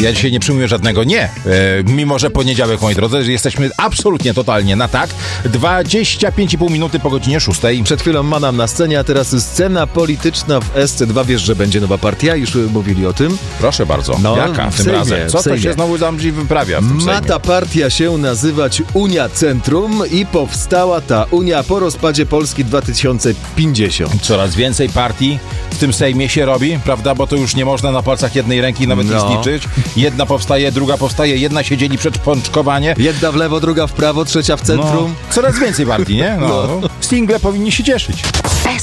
Ja dzisiaj nie przyjmuję żadnego nie. Mimo że poniedziałek, moi drodzy, jesteśmy absolutnie, totalnie na tak. 25,5 minuty po godzinie 6. Przed chwilą Manam na scenie, a teraz scena polityczna w SC2. Wiesz, że będzie nowa partia? Już mówili o tym. Proszę bardzo. No, jaka w tym Sejmie, razem? Co w Sejmie. to się znowu tam wyprawia w tym Ma Sejmie? ta partia się nazywać Unia Centrum i powstała ta Unia po rozpadzie Polski 2050. Coraz więcej partii w tym Sejmie się robi, prawda? Bo to już nie można na palcach jednej ręki nawet nic liczyć. Jedna powstaje, druga powstaje, jedna się dzieli przed pączkowanie. Jedna w lewo, druga w prawo, trzecia w centrum. No, coraz więcej partii, nie? No. Single powinni się cieszyć.